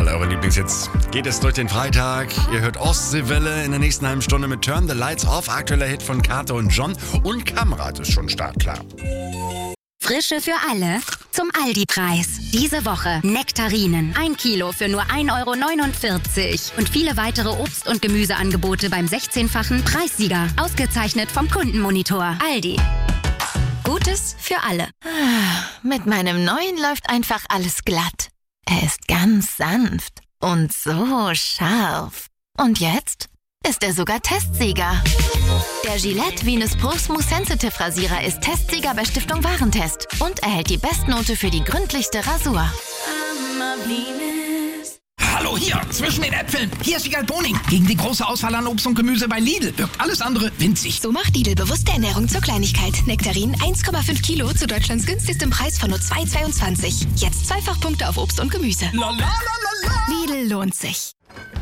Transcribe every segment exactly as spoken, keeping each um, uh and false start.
eure Lieblingshits. Geht es durch den Freitag. Ihr hört Ostseewelle in der nächsten halben Stunde mit Turn the Lights Off. Aktueller Hit von Kater und John. Und Kamrat ist schon startklar. Frische für alle zum Aldi-Preis. Diese Woche Nektarinen. Ein Kilo für nur ein Euro neunundvierzig. Und viele weitere Obst- und Gemüseangebote beim sechzehnfachen Preissieger. Ausgezeichnet vom Kundenmonitor. Aldi. Gutes für alle. Mit meinem neuen läuft einfach alles glatt. Er ist ganz sanft und so scharf. Und jetzt ist er sogar Testsieger. Der Gillette Venus Pro Smooth Sensitive Rasierer ist Testsieger bei Stiftung Warentest und erhält die Bestnote für die gründlichste Rasur. Hallo hier, zwischen den Äpfeln. Hier ist Wiegald Boning. Gegen die große Auswahl an Obst und Gemüse bei Lidl wirkt alles andere winzig. So macht Lidl bewusste Ernährung zur Kleinigkeit. Nektarinen eins Komma fünf Kilo zu Deutschlands günstigstem Preis von nur zwei Euro zweiundzwanzig. Jetzt Zweifachpunkte auf Obst und Gemüse. La, la, la, la, la. Lidl lohnt sich.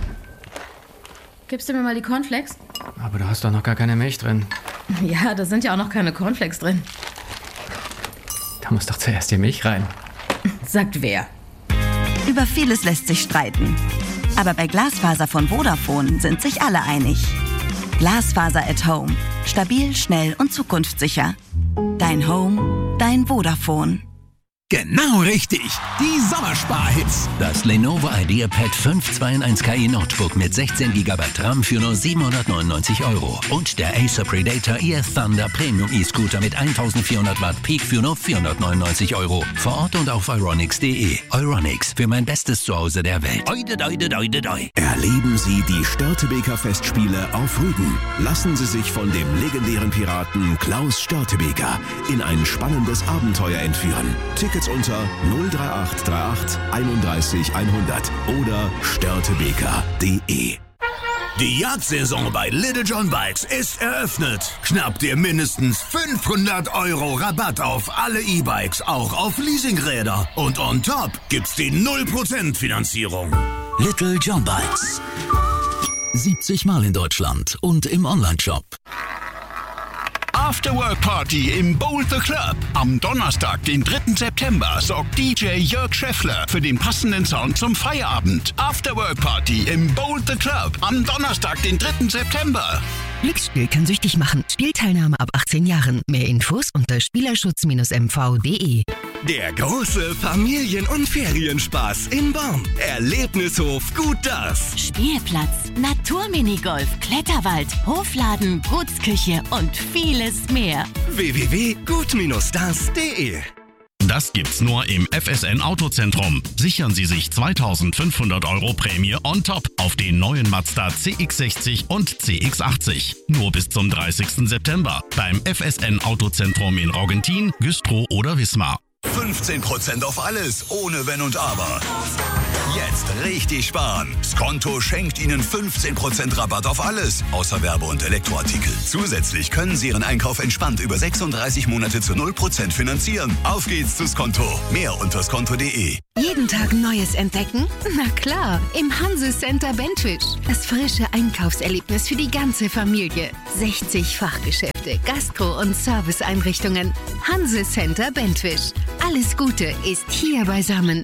Gibst du mir mal die Cornflakes? Aber da hast doch noch gar keine Milch drin. Ja, da sind ja auch noch keine Cornflakes drin. Da muss doch zuerst die Milch rein. Sagt wer? Über vieles lässt sich streiten. Aber bei Glasfaser von Vodafone sind sich alle einig. Glasfaser at Home. Stabil, schnell und zukunftssicher. Dein Home, dein Vodafone. Genau richtig. Die Sommersparhits. Das Lenovo IdeaPad fünf zwei in eins K I Notebook mit sechzehn Gigabyte RAM für nur siebenhundertneunundneunzig Euro. Und der Acer Predator E F Thunder Premium E-Scooter mit eintausendvierhundert Watt Peak für nur vierhundertneunundneunzig Euro. Vor Ort und auf euronics punkt de. Euronics, für mein bestes Zuhause der Welt. Oide, oide, oide, oide. Erleben Sie die Störtebeker Festspiele auf Rügen. Lassen Sie sich von dem legendären Piraten Klaus Störtebeker in ein spannendes Abenteuer entführen. Tickets unter null drei acht drei acht einunddreißig hundert oder störtebeker punkt de. Die Jagdsaison bei Little John Bikes ist eröffnet. Schnapp dir mindestens fünfhundert Euro Rabatt auf alle E-Bikes, auch auf Leasingräder. Und on top gibt's die null Prozent Finanzierung. Little John Bikes. siebzig Mal in Deutschland und im Onlineshop. Afterwork-Party im Bowl the Club. Am Donnerstag, den dritten September, sorgt D J Jörg Scheffler für den passenden Sound zum Feierabend. Afterwork-Party im Bowl the Club. Am Donnerstag, den dritten September. Glücksspiel kann süchtig machen. Spielteilnahme ab achtzehn Jahren. Mehr Infos unter spielerschutz M V punkt de. Der große Familien- und Ferienspaß in Born. Erlebnishof Gut Das. Spielplatz, Naturminigolf, Kletterwald, Hofladen, Gutsküche und vieles mehr. w w w punkt gut das punkt de. Das gibt's nur im F S N Autozentrum. Sichern Sie sich zweitausendfünfhundert Euro Prämie on top auf den neuen Mazda C X sechzig und C X achtzig. Nur bis zum dreißigsten September beim F S N Autozentrum in Roggentin, Güstrow oder Wismar. fünfzehn Prozent auf alles, ohne Wenn und Aber. Jetzt richtig sparen. Skonto schenkt Ihnen fünfzehn Prozent Rabatt auf alles, außer Werbe- und Elektroartikel. Zusätzlich können Sie Ihren Einkauf entspannt über sechsunddreißig Monate zu null Prozent finanzieren. Auf geht's zu Skonto. Mehr unter skonto punkt de. Jeden Tag Neues entdecken? Na klar, im Hanse Center Bentwisch. Das frische Einkaufserlebnis für die ganze Familie. sechzig Fachgeschäfte, Gastro- und Serviceeinrichtungen. Hanse Center Bentwisch. Alles Gute ist hier beisammen.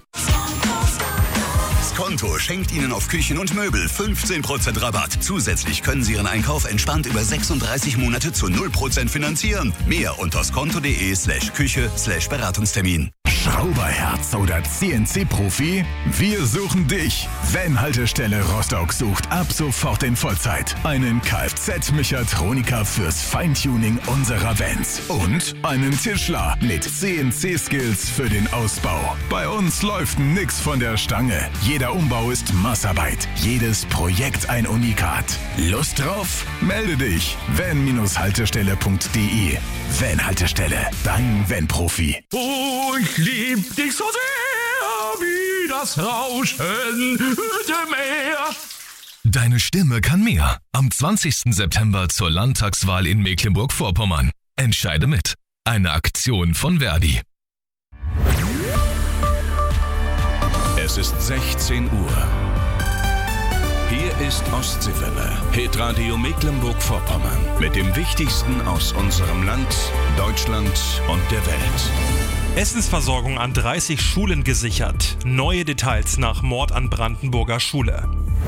Skonto schenkt Ihnen auf Küchen und Möbel fünfzehn Prozent Rabatt. Zusätzlich können Sie Ihren Einkauf entspannt über sechsunddreißig Monate zu null Prozent finanzieren. Mehr unter skonto punkt de slash Küche slash Beratungstermin. Schrauberherz oder C N C-Profi? Wir suchen dich. Van-Haltestelle Rostock sucht ab sofort in Vollzeit einen Kfz-Mechatroniker fürs Feintuning unserer Vans und einen Tischler mit C N C-Skills für den Ausbau. Bei uns läuft nix von der Stange. Jeder Umbau ist Massarbeit. Jedes Projekt ein Unikat. Lust drauf? Melde dich. van Haltestelle punkt de. Van-Haltestelle, dein Van-Profi. Oh, ich lieb dich so sehr wie das Rauschen der Meer. Deine Stimme kann mehr. Am zwanzigsten September zur Landtagswahl in Mecklenburg-Vorpommern. Entscheide mit. Eine Aktion von Verdi. Es ist sechzehn Uhr. Hier ist Ostseewelle, Hitradio Mecklenburg-Vorpommern. Mit dem Wichtigsten aus unserem Land, Deutschland und der Welt. Essensversorgung an dreißig Schulen gesichert. Neue Details nach Mord an Brandenburger Schule.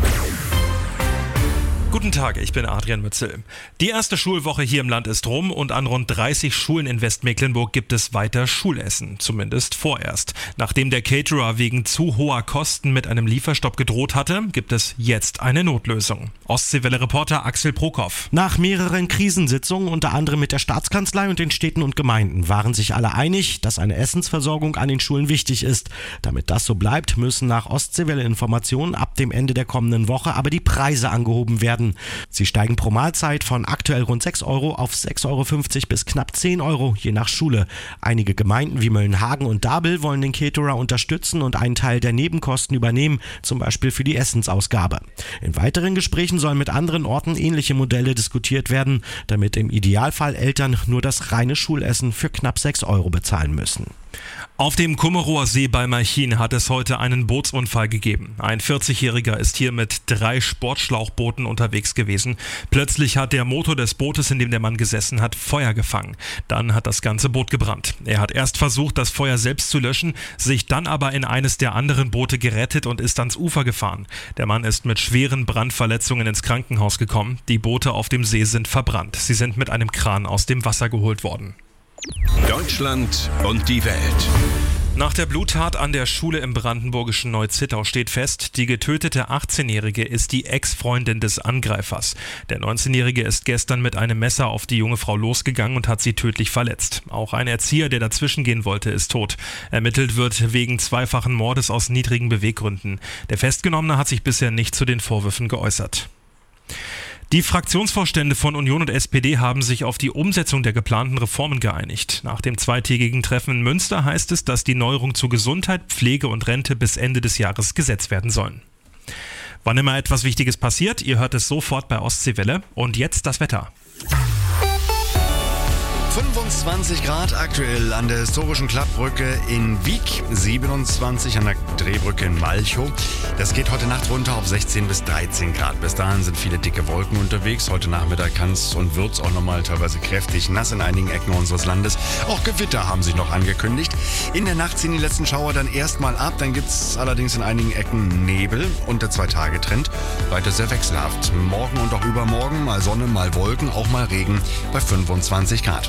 Guten Tag, ich bin Adrian Mützel. Die erste Schulwoche hier im Land ist rum und an rund dreißig Schulen in Westmecklenburg gibt es weiter Schulessen, zumindest vorerst. Nachdem der Caterer wegen zu hoher Kosten mit einem Lieferstopp gedroht hatte, gibt es jetzt eine Notlösung. Ostseewelle-Reporter Axel Prokop. Nach mehreren Krisensitzungen, unter anderem mit der Staatskanzlei und den Städten und Gemeinden, waren sich alle einig, dass eine Essensversorgung an den Schulen wichtig ist. Damit das so bleibt, müssen nach Ostseewelle-Informationen ab dem Ende der kommenden Woche aber die Preise angehoben werden. Sie steigen pro Mahlzeit von aktuell rund sechs Euro auf sechs Euro fünfzig bis knapp zehn Euro, je nach Schule. Einige Gemeinden wie Möllenhagen und Dabel wollen den Caterer unterstützen und einen Teil der Nebenkosten übernehmen, zum Beispiel für die Essensausgabe. In weiteren Gesprächen sollen mit anderen Orten ähnliche Modelle diskutiert werden, damit im Idealfall Eltern nur das reine Schulessen für knapp sechs Euro bezahlen müssen. Auf dem Kummerower See bei Malchin hat es heute einen Bootsunfall gegeben. Ein vierzigjähriger ist hier mit drei Sportschlauchbooten unterwegs gewesen. Plötzlich hat der Motor des Bootes, in dem der Mann gesessen hat, Feuer gefangen. Dann hat das ganze Boot gebrannt. Er hat erst versucht, das Feuer selbst zu löschen, sich dann aber in eines der anderen Boote gerettet und ist ans Ufer gefahren. Der Mann ist mit schweren Brandverletzungen ins Krankenhaus gekommen. Die Boote auf dem See sind verbrannt. Sie sind mit einem Kran aus dem Wasser geholt worden. Deutschland und die Welt. Nach der Bluttat an der Schule im brandenburgischen Neu-Zittau steht fest, die getötete achtzehnjährige ist die Ex-Freundin des Angreifers. Der neunzehnjährige ist gestern mit einem Messer auf die junge Frau losgegangen und hat sie tödlich verletzt. Auch ein Erzieher, der dazwischen gehen wollte, ist tot. Ermittelt wird wegen zweifachen Mordes aus niedrigen Beweggründen. Der Festgenommene hat sich bisher nicht zu den Vorwürfen geäußert. Die Fraktionsvorstände von Union und S P D haben sich auf die Umsetzung der geplanten Reformen geeinigt. Nach dem zweitägigen Treffen in Münster heißt es, dass die Neuerungen zu Gesundheit, Pflege und Rente bis Ende des Jahres gesetzt werden sollen. Wann immer etwas Wichtiges passiert, ihr hört es sofort bei Ostseewelle. Und jetzt das Wetter. fünfundzwanzig Grad aktuell an der historischen Klappbrücke in Wiek, siebenundzwanzig an der Drehbrücke in Malchow. Das geht heute Nacht runter auf sechzehn bis dreizehn Grad. Bis dahin sind viele dicke Wolken unterwegs. Heute Nachmittag kann es und wird es auch nochmal teilweise kräftig nass in einigen Ecken unseres Landes. Auch Gewitter haben sich noch angekündigt. In der Nacht ziehen die letzten Schauer dann erstmal ab. Dann gibt es allerdings in einigen Ecken Nebel und der Zwei-Tage-Trend weiter sehr wechselhaft. Morgen und auch übermorgen mal Sonne, mal Wolken, auch mal Regen bei fünfundzwanzig Grad.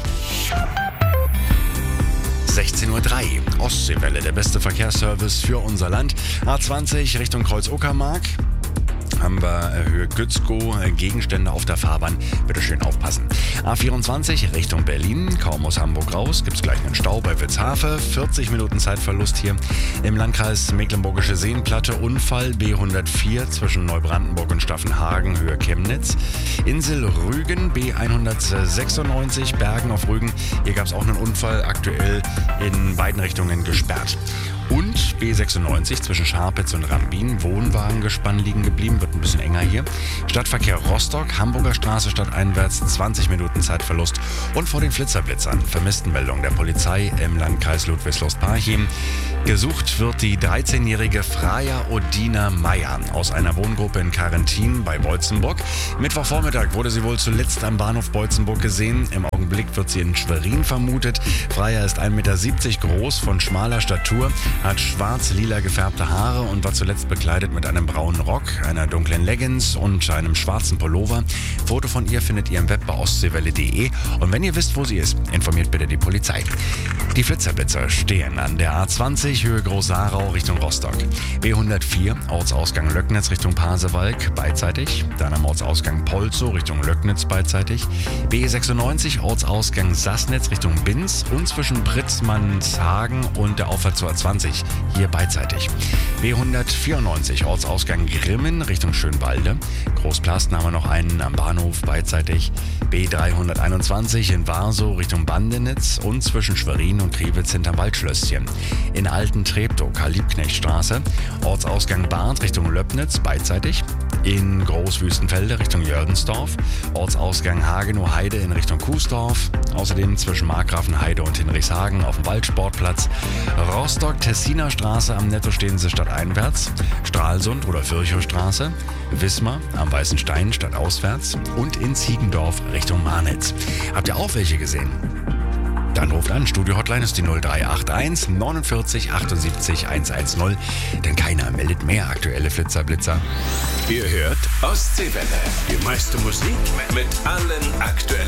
sechzehn Uhr drei, Ostseewelle, der beste Verkehrsservice für unser Land. A zwanzig Richtung Kreuz-Uckermark. Haben wir Höhe Gützkow, Gegenstände auf der Fahrbahn. Bitte schön aufpassen. A vierundzwanzig Richtung Berlin, kaum aus Hamburg raus, gibt es gleich einen Stau bei Witzhafe. vierzig Minuten Zeitverlust hier im Landkreis Mecklenburgische Seenplatte. Unfall B hundertvier zwischen Neubrandenburg und Staffenhagen, Höhe Chemnitz. Insel Rügen, B hundertsechsundneunzig, Bergen auf Rügen. Hier gab es auch einen Unfall, aktuell in beiden Richtungen gesperrt. Und B sechsundneunzig zwischen Scharpitz und Rambin, Wohnwagengespann liegen geblieben, wird ein bisschen enger hier. Stadtverkehr Rostock, Hamburger Straße stadteinwärts, zwanzig Minuten Zeitverlust. Und vor den Flitterblitzern, Vermisstenmeldung der Polizei im Landkreis Ludwigslust-Parchim. Gesucht wird die dreizehnjährige Freya Odina Meyer aus einer Wohngruppe in Karentin bei Beutzenburg. Mittwochvormittag wurde sie wohl zuletzt am Bahnhof Beutzenburg gesehen. Im Augenblick wird sie in Schwerin vermutet. Freya ist ein Meter siebzig groß, von schmaler Statur, hat schwarz-lila gefärbte Haare und war zuletzt bekleidet mit einem braunen Rock, einer dunklen Leggings und einem schwarzen Pullover. Foto von ihr findet ihr im Web bei ostseewelle punkt de. Und wenn ihr wisst, wo sie ist, informiert bitte die Polizei. Die Flitterblitzer stehen an der A zwanzig Höhe Groß-Sarau Richtung Rostock. B hundertvier Ortsausgang Löcknitz Richtung Pasewalk beidseitig. Dann am Ortsausgang Polzow Richtung Löcknitz beidseitig. B sechsundneunzig Ortsausgang Sassnitz Richtung Binz und zwischen Pritzmannshagen und der Auffahrt zur A zwanzig hier beidseitig. B hundertvierundneunzig Ortsausgang Grimmen Richtung Schönwalde. Großplasten haben wir noch einen am Bahnhof beidseitig. B dreihunderteinundzwanzig in Warsow Richtung Bandenitz und zwischen Schwerin und Kriwitz hinterm Waldschlösschen. In Alten-Treptow Karl-Liebknecht-Straße. Ortsausgang Barth Richtung Löbnitz beidseitig. In Großwüstenfelde Richtung Jördensdorf. Ortsausgang Hagenow-Heide in Richtung Kuesdorf. Außerdem zwischen Markgrafenheide und Hinrichshagen auf dem Waldsportplatz. Rostock-Tessiner Straße am Nettostehense stadteinwärts. Stralsund oder Virchowstraße. Wismar am Weißen Stein stadtauswärts. Und in Ziegendorf Richtung Marnitz. Habt ihr auch welche gesehen? Dann ruft an. Studio-Hotline ist die null drei acht eins neunundvierzig achtundsiebzig hundertzehn. Denn keiner meldet mehr aktuelle Flitzer-Blitzer. Ihr hört Ostseewelle. Die meiste Musik mit allen aktuellen